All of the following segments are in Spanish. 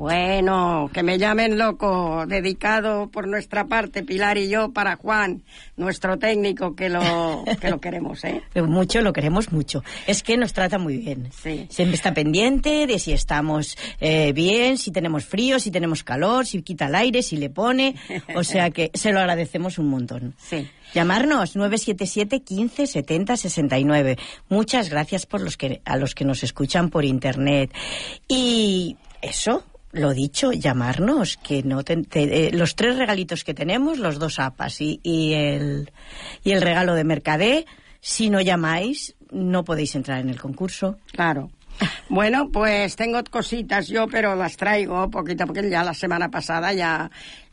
Bueno, que me llamen loco, dedicado por nuestra parte, Pilar y yo, para Juan, nuestro técnico, que lo queremos, ¿eh? Mucho, lo queremos mucho. Es que nos trata muy bien. Sí. Siempre está pendiente de si estamos bien, si tenemos frío, si tenemos calor, si quita el aire, si le pone. O sea que se lo agradecemos un montón. Sí. Llamarnos 977 15 70 69. Muchas gracias a los que nos escuchan por internet. Y eso, lo dicho, llamarnos, que no los 3 regalitos que tenemos, los 2 APAs y el regalo de Mercadé, si no llamáis, no podéis entrar en el concurso. Claro. Bueno, pues tengo cositas yo, pero las traigo poquito, porque ya la semana pasada ya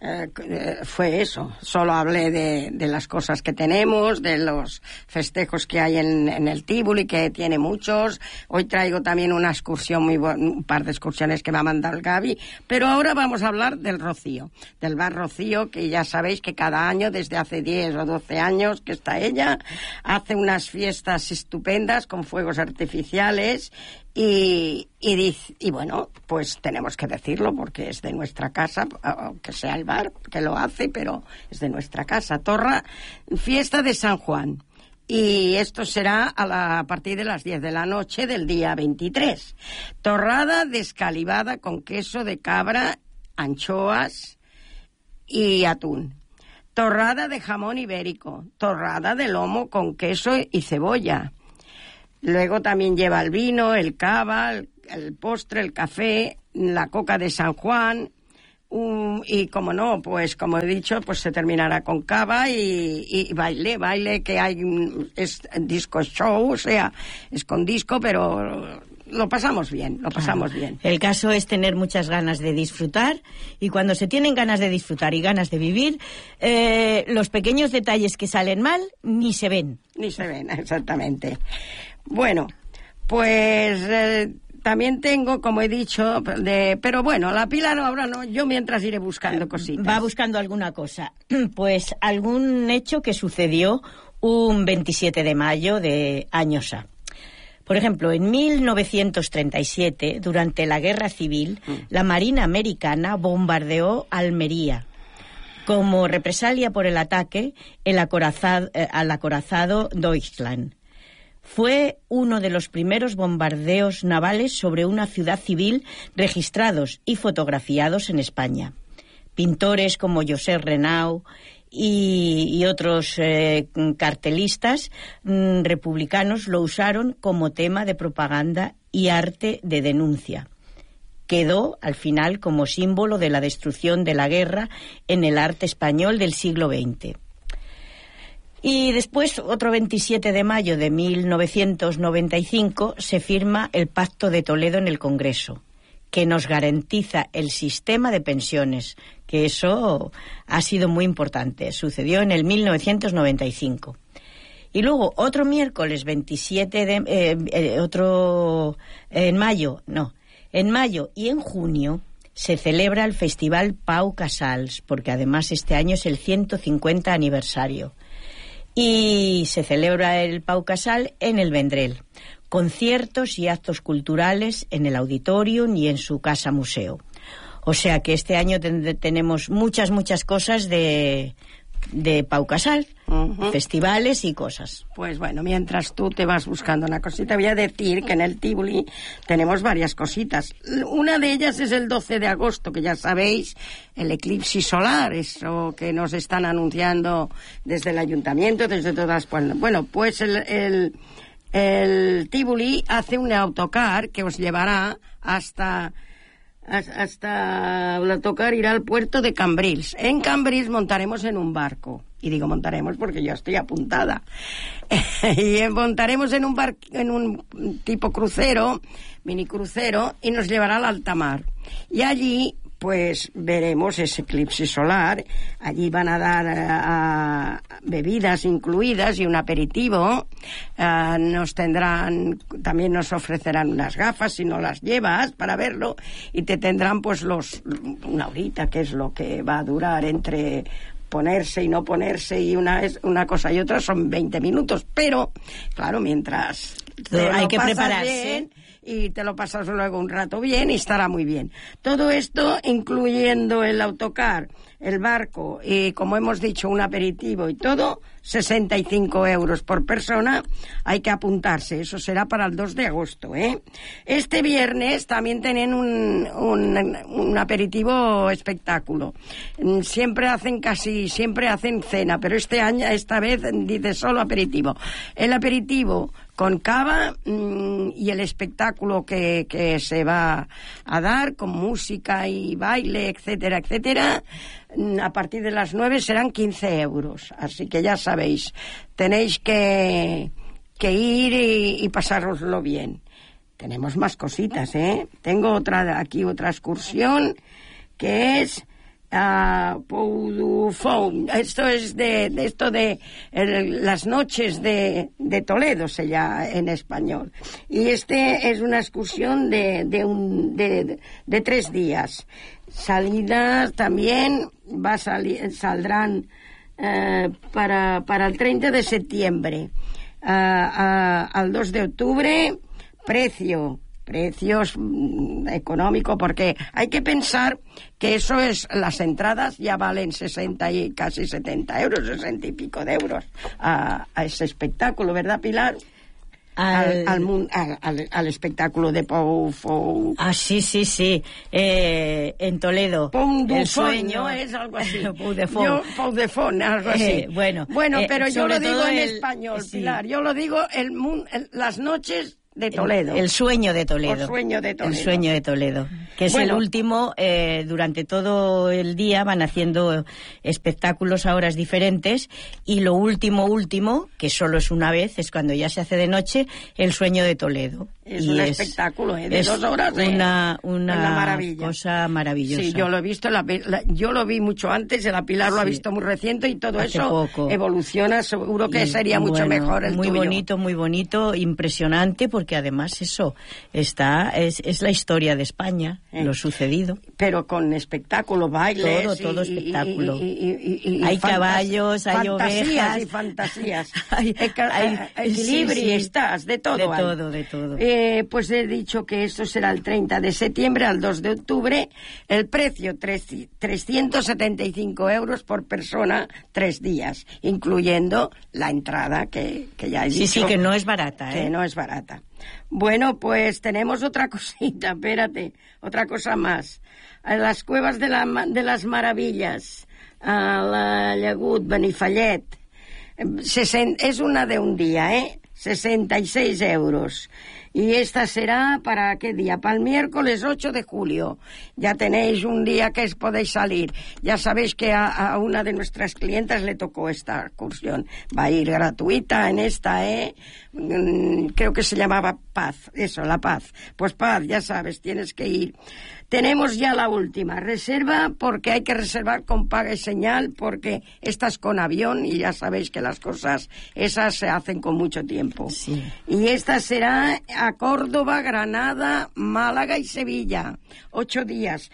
fue eso. Solo hablé de las cosas que tenemos, de los festejos que hay en el Tívoli, que tiene muchos. Hoy traigo también una excursión, un par de excursiones que me ha mandado el Gaby. Pero ahora vamos a hablar del Rocío, del bar Rocío, que ya sabéis que cada año, desde hace 10 o 12 años que está ella, hace unas fiestas estupendas con fuegos artificiales. Y bueno, pues tenemos que decirlo porque es de nuestra casa, aunque sea el bar que lo hace, pero es de nuestra casa. Fiesta de San Juan. Y esto será a partir de las 10 de la noche del día 23. Torrada descalivada con queso de cabra, anchoas y atún. Torrada de jamón ibérico. Torrada de lomo con queso y cebolla. Luego también lleva el vino, el cava, el postre, el café, la coca de San Juan, y como no, pues como he dicho, pues se terminará con cava y baile que hay, es disco show, o sea, es con disco, pero lo pasamos bien. El caso es tener muchas ganas de disfrutar, y cuando se tienen ganas de disfrutar y ganas de vivir, los pequeños detalles que salen mal ni se ven. Ni se ven, exactamente. Bueno, pues también tengo, como he dicho, pero bueno, la Pilar ahora no, yo mientras iré buscando cositas. Va buscando alguna cosa. Pues algún hecho que sucedió un 27 de mayo de años A. Por ejemplo, en 1937, durante la Guerra Civil, la Marina Americana bombardeó Almería como represalia por el ataque al acorazado Deutschland. Fue uno de los primeros bombardeos navales sobre una ciudad civil registrados y fotografiados en España. Pintores como Josep Renau y otros cartelistas republicanos lo usaron como tema de propaganda y arte de denuncia. Quedó, al final, como símbolo de la destrucción de la guerra en el arte español del siglo XX. Y después, otro 27 de mayo de 1995, se firma el Pacto de Toledo en el Congreso, que nos garantiza el sistema de pensiones, que eso ha sido muy importante. Sucedió en el 1995. Y luego, otro miércoles 27 en mayo y en junio se celebra el Festival Pau Casals, porque además este año es el 150 aniversario. Y se celebra el Pau Casal en el Vendrell. Conciertos y actos culturales en el auditorium y en su casa museo. O sea que este año tenemos muchas cosas de Pau Casal, festivales y cosas. Pues bueno, mientras tú te vas buscando una cosita, voy a decir que en el Tívoli tenemos varias cositas. Una de ellas es el 12 de agosto, que ya sabéis, el eclipse solar, eso que nos están anunciando desde el ayuntamiento, desde todas... Bueno, pues el Tívoli hace un autocar que os llevará hasta el autocar irá al puerto de Cambrils. En Cambrils montaremos en un barco. Y digo montaremos porque yo estoy apuntada. Y montaremos en un tipo crucero, mini crucero, y nos llevará al alta mar. Y allí pues veremos ese eclipse solar. Allí van a dar bebidas incluidas y un aperitivo. También nos ofrecerán unas gafas si no las llevas para verlo, y te tendrán pues una horita, que es lo que va a durar entre ponerse y no ponerse, y una cosa y otra son 20 minutos, pero claro, mientras hay que prepararse. y te lo pasas luego un rato bien y estará muy bien. Todo esto incluyendo el autocar, el barco y, como hemos dicho, un aperitivo y todo, 65 euros por persona. Hay que apuntarse, eso será para el 2 de agosto, ¿eh? Este viernes también tienen un aperitivo espectáculo. Siempre hacen cena, pero esta vez dice solo aperitivo. El aperitivo con cava y el espectáculo que se va a dar con música y baile, etcétera, etcétera, a partir de las 9 serán 15 euros. Así que ya sabéis, tenéis que ir y pasároslo bien. Tenemos más cositas, ¿eh? Tengo otra excursión que es Poudufón. Esto es de las noches de Toledo, se llama en español. Y es una excursión de 3 días. Salidas también saldrán para el 30 de septiembre al 2 de octubre. Precios económico, porque hay que pensar que las entradas ya valen 60 y casi 70 euros, 60 y pico de euros a ese espectáculo, ¿verdad, Pilar? Al espectáculo de Poudufón. Sí. En Toledo. El sueño es algo así. Poudufón, algo así. Bueno, pero yo lo digo en español, sí. Pilar. Yo lo digo las noches de Toledo. El sueño de Toledo. El sueño de Toledo. Que es el último, durante todo el día van haciendo espectáculos a horas diferentes, y lo último, que solo es una vez, es cuando ya se hace de noche, el sueño de Toledo. Es un espectáculo, de 2 horas. Una maravilla. Cosa maravillosa. Sí, yo lo he visto, yo lo vi mucho antes, la Pilar lo ha visto muy reciente, y todo hace eso poco. Evoluciona, seguro que sería mucho mejor el muy tuyo. Muy bonito, impresionante, porque además es la historia de España, lo sucedido. Pero con espectáculo, bailes. Todo espectáculo. Hay caballos, hay ovejas. Y fantasías. hay equilibrio, de todo. De todo. Pues he dicho que esto será el 30 de septiembre al 2 de octubre. El precio, 375 euros por persona, 3 días, incluyendo la entrada, que ya he dicho. Sí, que no es barata. Que no es barata. Bueno, pues tenemos otra cosita, espérate, otra cosa más. Las cuevas de las maravillas, a la Llagut, Benifallet, es una de un día, 66 euros. Y esta será, ¿para qué día? Para el miércoles 8 de julio. Ya tenéis un día que podéis salir. Ya sabéis que a una de nuestras clientas le tocó esta excursión. Va a ir gratuita en esta, creo que se llamaba Paz. Eso, La Paz. Pues Paz, ya sabes, tienes que ir. Tenemos ya la última. Reserva, porque hay que reservar con paga y señal, porque esta es con avión y ya sabéis que las cosas esas se hacen con mucho tiempo. Sí. Y esta será a Córdoba, Granada, Málaga y Sevilla. 8 días.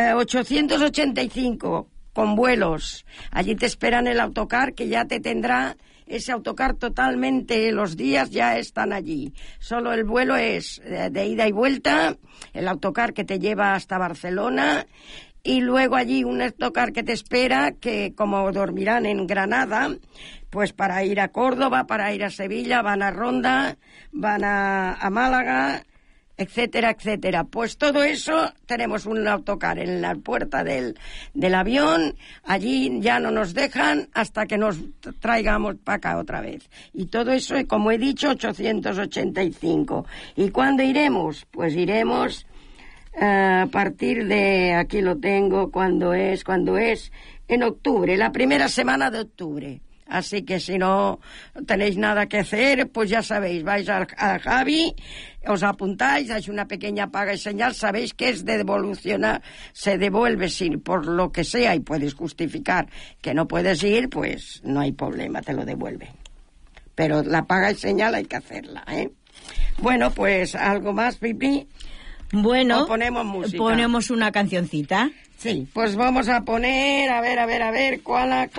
885 con vuelos. Allí te esperan el autocar, que ya te tendrá ese autocar totalmente, los días ya están allí. Solo el vuelo es de ida y vuelta, el autocar que te lleva hasta Barcelona, y luego allí un autocar que te espera, que como dormirán en Granada, pues para ir a Córdoba, para ir a Sevilla, van a Ronda, van a Málaga, etcétera, etcétera. Pues todo eso tenemos un autocar en la puerta del avión. Allí ya no nos dejan hasta que nos traigamos para acá otra vez. Y todo eso, como he dicho, 885. ¿Y cuándo iremos? Pues iremos a partir de, aquí lo tengo, cuando es en octubre, la primera semana de octubre. Así que si no tenéis nada que hacer, pues ya sabéis, vais a Javi, os apuntáis, dais una pequeña paga y señal, sabéis que es de devolucionar, se devuelve si por lo que sea y puedes justificar que no puedes ir, pues no hay problema, te lo devuelven. Pero la paga y señal hay que hacerla, Bueno, pues algo más, Pipi. Bueno, ¿o ponemos música? Ponemos una cancioncita. Sí, pues vamos a poner, a ver, ¿cuál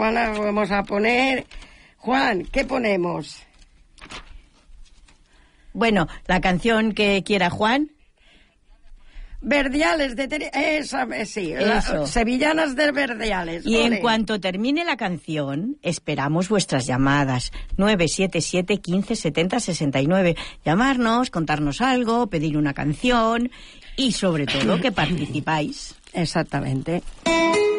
vamos a poner? Juan, ¿qué ponemos? Bueno, la canción que quiera Juan. Verdiales de esa, sí, sevillanas de Verdiales. Y en cuanto termine la canción, esperamos vuestras llamadas. 977 15 70 69. Llamarnos, contarnos algo, pedir una canción y sobre todo que participáis. Exactamente.